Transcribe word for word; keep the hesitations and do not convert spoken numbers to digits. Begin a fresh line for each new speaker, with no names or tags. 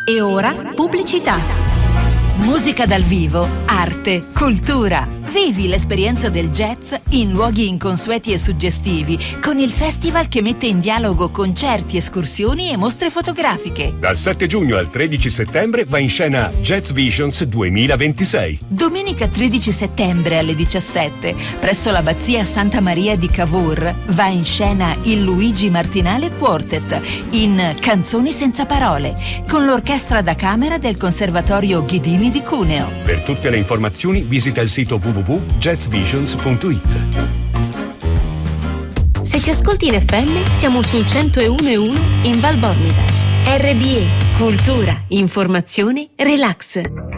E ora pubblicità. Musica dal vivo, arte, cultura. Vivi l'esperienza del jazz in luoghi inconsueti e suggestivi con il festival che mette in dialogo concerti, escursioni e mostre fotografiche.
Dal sette giugno al tredici settembre va in scena Jazz Visions duemilaventisei.
Domenica tredici settembre alle diciassette, presso l'abbazia Santa Maria di Cavour, va in scena il Luigi Martinale Quartet in Canzoni senza parole, con l'orchestra da camera del Conservatorio Ghidini di Cuneo.
Per tutte le informazioni visita il sito w w w punto jazz visions punto i t.
Se ci ascolti in F M, siamo sul centouno e uno in Val Bormida. R B E, cultura, informazione, relax.